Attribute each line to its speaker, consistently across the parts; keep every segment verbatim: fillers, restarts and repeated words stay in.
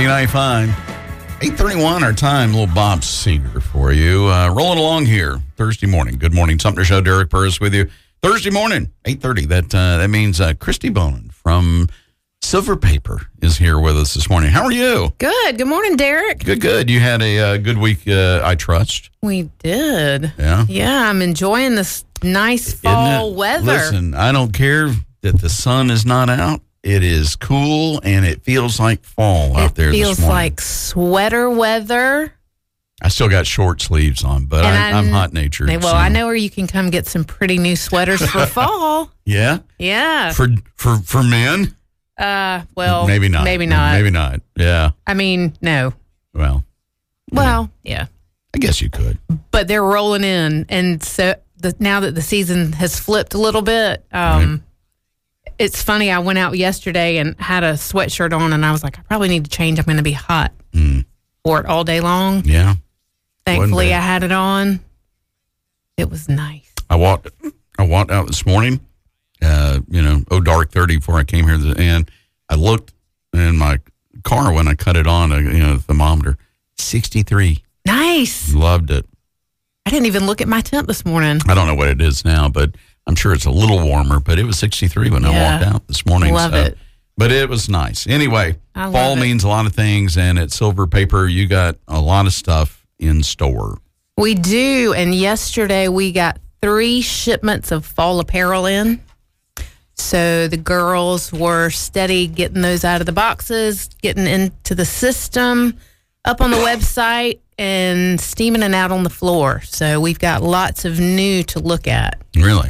Speaker 1: B ninety-five. eight thirty-one, our time. Little Bob Seger for you. Uh, rolling along here Thursday morning. Good morning. Sumter Show. Derek Burris with you. Thursday morning, eight thirty. That uh, that means uh, Christy Bonin from Silver Paper is here with us this morning. How are you?
Speaker 2: Good. Good morning, Derek.
Speaker 1: Good, good. You had a uh, good week, uh, I trust.
Speaker 2: We did.
Speaker 1: Yeah?
Speaker 2: Yeah, I'm enjoying this nice fall weather.
Speaker 1: Listen, I don't care that the sun is not out. It is cool, and it feels like fall out
Speaker 2: it
Speaker 1: there this
Speaker 2: feels
Speaker 1: morning.
Speaker 2: like sweater weather.
Speaker 1: I still got short sleeves on, but I, I'm hot-natured.
Speaker 2: Well,
Speaker 1: so.
Speaker 2: I know where you can come get some pretty new sweaters for fall.
Speaker 1: Yeah?
Speaker 2: Yeah.
Speaker 1: For for for men?
Speaker 2: Uh, well,
Speaker 1: maybe not.
Speaker 2: Maybe not.
Speaker 1: Maybe not. Yeah.
Speaker 2: I mean, no.
Speaker 1: Well.
Speaker 2: Well, yeah.
Speaker 1: I guess you could.
Speaker 2: But they're rolling in, and so the, now that the season has flipped a little bit, um, right. It's funny. I went out yesterday and had a sweatshirt on, and I was like, I probably need to change. I'm going to be hot
Speaker 1: mm.
Speaker 2: for it all day long.
Speaker 1: Yeah.
Speaker 2: Thankfully, I had it on. It was nice.
Speaker 1: I walked. I walked out this morning. Uh, you know, oh, dark thirty before I came here, and I looked in my car when I cut it on. Uh, you know, the thermometer, sixty-three.
Speaker 2: Nice.
Speaker 1: Loved it.
Speaker 2: I didn't even look at my temp this morning.
Speaker 1: I don't know what it is now, but I'm sure it's a little warmer. But it was sixty-three when yeah. I walked out this morning.
Speaker 2: Love
Speaker 1: so.
Speaker 2: it.
Speaker 1: But it was nice. Anyway,
Speaker 2: I
Speaker 1: fall
Speaker 2: love it.
Speaker 1: means a lot of things, and at Silver Paper, you got a lot of stuff in store.
Speaker 2: We do, and yesterday we got three shipments of fall apparel in. So the girls were steady getting those out of the boxes, getting into the system, up on the website, and steaming it out on the floor. So we've got lots of new to look at.
Speaker 1: Really?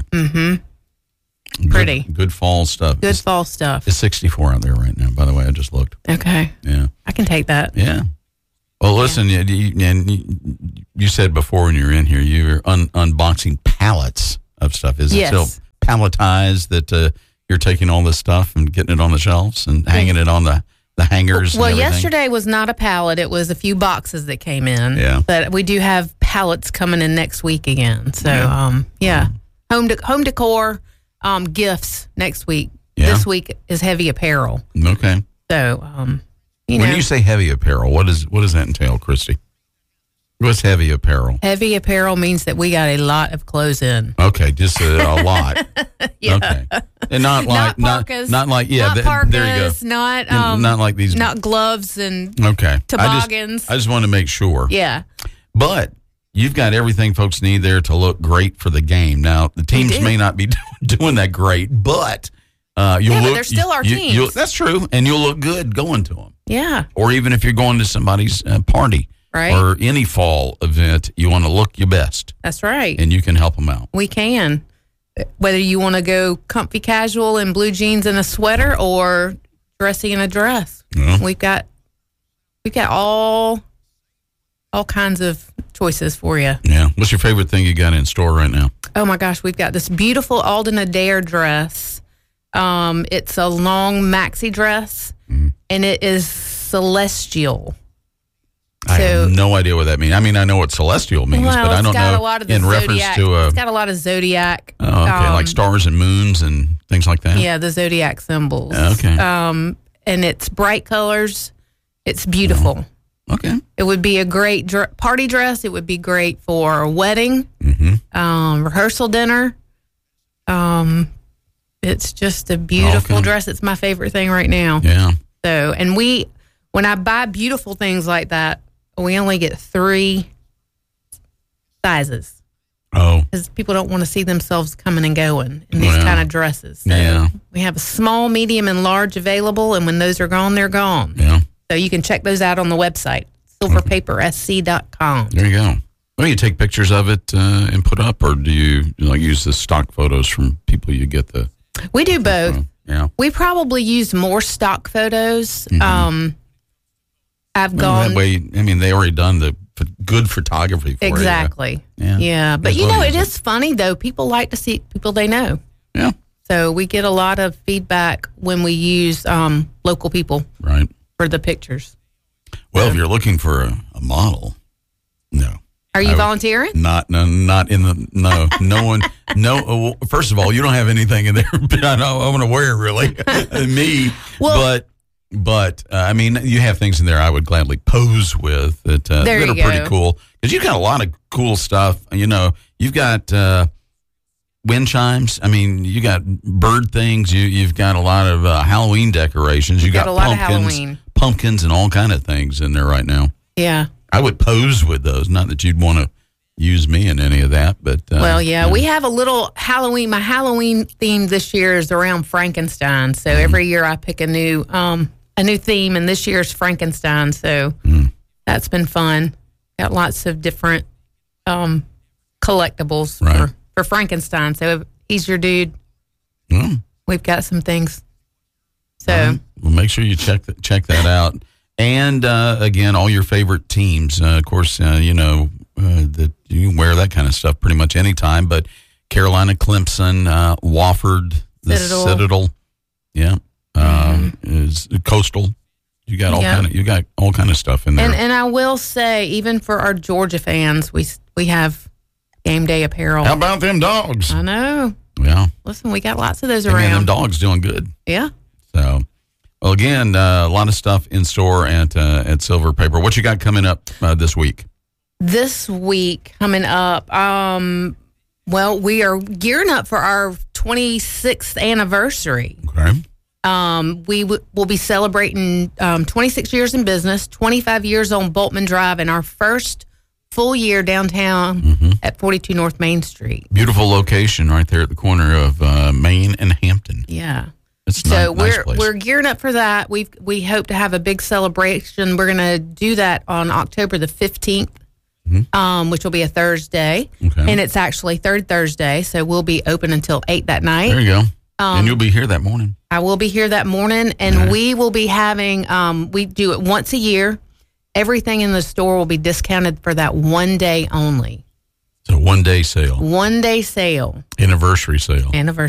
Speaker 2: Mm-hmm. Pretty.
Speaker 1: Good, good fall stuff.
Speaker 2: Good
Speaker 1: it's,
Speaker 2: fall stuff.
Speaker 1: It's sixty-four out there right now, by the way. I just looked.
Speaker 2: Okay.
Speaker 1: Yeah.
Speaker 2: I can take that.
Speaker 1: Yeah. Well, listen, yeah. you, and you said before when you were in here, you were un- unboxing pallets of stuff. Is
Speaker 2: yes.
Speaker 1: it still palletized that uh, you're taking all this stuff and getting it on the shelves and hanging it on the, the hangers?
Speaker 2: Well,
Speaker 1: and everything?
Speaker 2: yesterday was not a pallet. It was a few boxes that came in.
Speaker 1: Yeah.
Speaker 2: But we do have pallets coming in next week again. So,
Speaker 1: yeah.
Speaker 2: um, yeah. Home de- home decor, um, gifts next week.
Speaker 1: Yeah.
Speaker 2: This week is heavy apparel.
Speaker 1: Okay.
Speaker 2: So, um, you
Speaker 1: when
Speaker 2: know.
Speaker 1: you say heavy apparel, what is what does that entail, Christy? What's heavy apparel?
Speaker 2: Heavy apparel means that we got a lot of clothes in.
Speaker 1: Okay, just a, a lot.
Speaker 2: Yeah.
Speaker 1: Okay, and not like
Speaker 2: not parkas,
Speaker 1: not, not like yeah.
Speaker 2: not
Speaker 1: th-
Speaker 2: parkas,
Speaker 1: there you go.
Speaker 2: not um,
Speaker 1: not like these.
Speaker 2: not gloves and
Speaker 1: okay
Speaker 2: toboggans.
Speaker 1: I just, I just want to make sure.
Speaker 2: Yeah,
Speaker 1: but you've got everything folks need there to look great for the game. Now the teams may not be doing that great, but uh, you'll
Speaker 2: yeah,
Speaker 1: look.
Speaker 2: But they're still our
Speaker 1: you,
Speaker 2: teams.
Speaker 1: You'll, that's true, and you'll look good going to them.
Speaker 2: Yeah,
Speaker 1: or even if you're going to somebody's uh, party.
Speaker 2: Right.
Speaker 1: Or any fall event, you want to look your best.
Speaker 2: That's right.
Speaker 1: And you can help them out.
Speaker 2: We can. Whether you want to go comfy casual in blue jeans and a sweater or dressy in a dress.
Speaker 1: Yeah.
Speaker 2: We've got we've got all all kinds of choices for you.
Speaker 1: Yeah. What's your favorite thing you got in store right now?
Speaker 2: Oh my gosh, we've got this beautiful Alden Adair dress. Um, it's a long maxi dress mm. and it is celestial.
Speaker 1: I
Speaker 2: So,
Speaker 1: have no idea what that means. I mean, I know what celestial means,
Speaker 2: well,
Speaker 1: but I don't
Speaker 2: it's got
Speaker 1: know
Speaker 2: a lot of the
Speaker 1: in
Speaker 2: zodiac,
Speaker 1: reference to a.
Speaker 2: It's got a lot of zodiac.
Speaker 1: Oh, okay,
Speaker 2: um,
Speaker 1: like stars and moons and things like that.
Speaker 2: Yeah, the zodiac symbols.
Speaker 1: Okay.
Speaker 2: Um, and it's bright colors. It's beautiful.
Speaker 1: Oh, okay.
Speaker 2: It would be a great dr- party dress. It would be great for a wedding,
Speaker 1: mm-hmm.
Speaker 2: um, rehearsal dinner. Um, it's just a beautiful
Speaker 1: okay.
Speaker 2: dress. It's my favorite thing right now.
Speaker 1: Yeah.
Speaker 2: So, and we, when I buy beautiful things like that, we only get three sizes.
Speaker 1: Oh.
Speaker 2: Because people don't want to see themselves coming and going in these
Speaker 1: Well,
Speaker 2: kind of dresses. So
Speaker 1: yeah.
Speaker 2: we have a small, medium, and large available, and when those are gone, they're gone.
Speaker 1: Yeah.
Speaker 2: So you can check those out on the website, silver paper s c dot com.
Speaker 1: There you go. Well, you take pictures of it uh, and put up, or do you like use the stock photos from people you get the?
Speaker 2: We do both.
Speaker 1: From? Yeah.
Speaker 2: We probably use more stock photos.
Speaker 1: Mm-hmm.
Speaker 2: Um, I've
Speaker 1: well,
Speaker 2: gone
Speaker 1: that way. I mean, they already done the good photography for
Speaker 2: exactly.
Speaker 1: you. Yeah.
Speaker 2: Yeah, but
Speaker 1: As
Speaker 2: you
Speaker 1: well
Speaker 2: know,
Speaker 1: as
Speaker 2: it
Speaker 1: it.
Speaker 2: is funny though. People like to see people they know.
Speaker 1: Yeah.
Speaker 2: So we get a lot of feedback when we use um, local people
Speaker 1: Right.
Speaker 2: for the pictures.
Speaker 1: Well,
Speaker 2: So.
Speaker 1: if you're looking for a, a model, no.
Speaker 2: Are you
Speaker 1: I-
Speaker 2: volunteering?
Speaker 1: Not, no, not in the, no, no one, no, uh, first of all, you don't have anything in there, but I know I want to wear it really, me,
Speaker 2: Well-
Speaker 1: but But, uh, I mean, you have things in there I would gladly pose with that, uh,
Speaker 2: There
Speaker 1: that
Speaker 2: you
Speaker 1: are pretty
Speaker 2: go.
Speaker 1: cool. Because you've got a lot of cool stuff. You know, you've got uh, wind chimes. I mean, you got bird things. You, you've got a lot of uh, Halloween decorations. You
Speaker 2: We've
Speaker 1: got,
Speaker 2: got a lot of
Speaker 1: pumpkins,
Speaker 2: Halloween.
Speaker 1: pumpkins and all kind of things in there right now.
Speaker 2: Yeah.
Speaker 1: I would pose with those. Not that you'd want to use me in any of that, but uh,
Speaker 2: Well, yeah,
Speaker 1: you
Speaker 2: we
Speaker 1: know.
Speaker 2: have a little Halloween. My Halloween theme this year is around Frankenstein. So every year I pick a new um, a new theme, and this year's Frankenstein. So
Speaker 1: Mm.
Speaker 2: that's been fun. Got lots of different um, collectibles
Speaker 1: Right.
Speaker 2: for, for Frankenstein. So if he's your dude,
Speaker 1: Well,
Speaker 2: we've got some things. So
Speaker 1: all right. Well, make sure you check th- check that out. And uh, again, all your favorite teams. Uh, of course, uh, you know uh, that you can wear that kind of stuff pretty much anytime. But Carolina, Clemson, uh, Wofford, the
Speaker 2: Citadel.
Speaker 1: Citadel, yeah, um, is Coastal. You got all
Speaker 2: Yeah.
Speaker 1: kind of you got all kind of stuff in there.
Speaker 2: and and I will say, even for our Georgia fans, we we have game day apparel.
Speaker 1: How about them dogs?
Speaker 2: I know.
Speaker 1: Yeah,
Speaker 2: Listen, we got lots of those
Speaker 1: hey, man, them
Speaker 2: around.
Speaker 1: dogs doing good.
Speaker 2: Yeah.
Speaker 1: So, well, again, uh, a lot of stuff in store at uh, at Silver Paper. What you got coming up uh, this week?
Speaker 2: This week coming up, um, well, we are gearing up for our twenty-sixth anniversary.
Speaker 1: Okay.
Speaker 2: Um, we w- will be celebrating um, twenty-six years in business, twenty-five years on Boltman Drive, and our first full year downtown
Speaker 1: Mm-hmm.
Speaker 2: at forty-two North Main Street.
Speaker 1: Beautiful location right there at the corner of uh, Main and Hampton.
Speaker 2: Yeah.
Speaker 1: It's a
Speaker 2: So
Speaker 1: ni- nice
Speaker 2: we're
Speaker 1: place.
Speaker 2: we're gearing up for that. We we hope to have a big celebration. We're going to do that on October the fifteenth, um, which will be a Thursday,
Speaker 1: Okay.
Speaker 2: and it's actually third Thursday. So we'll be open until eight that night.
Speaker 1: There you go.
Speaker 2: Um,
Speaker 1: and you'll be here that morning.
Speaker 2: I will be here that morning, and
Speaker 1: All right.
Speaker 2: we will be having. Um, we do it once a year. Everything in the store will be discounted for that one day only.
Speaker 1: It's a one day sale,
Speaker 2: One day sale,
Speaker 1: anniversary sale.
Speaker 2: anniversary.